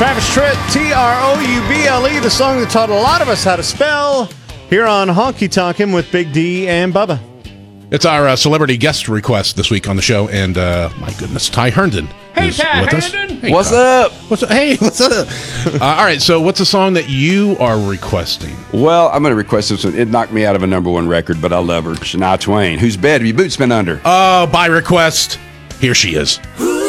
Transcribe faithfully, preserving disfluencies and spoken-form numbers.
Travis Tritt, T R O U B L E, the song that taught a lot of us how to spell, here on Honky Tonkin' with Big D and Bubba. It's our uh, celebrity guest request this week on the show, and uh, my goodness, Ty Herndon. Hey, is Ty with us. Herndon. Hey, What's Ty. up? What's up? Hey, what's up? uh, all right, so what's a song that you are requesting? Well, I'm going to request this one. It knocked me out of a number one record, but I love her. Shania Twain. Whose bed have your boots been under? Oh, by request, here she is. Who